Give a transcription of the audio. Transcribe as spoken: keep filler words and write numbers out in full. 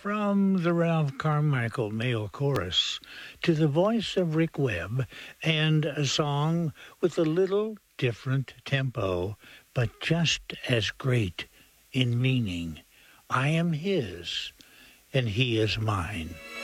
From the Ralph Carmichael Male Chorus to the voice of Rick Webb and a song with a little different tempo, but just as great in meaning. I am his, and he is mine.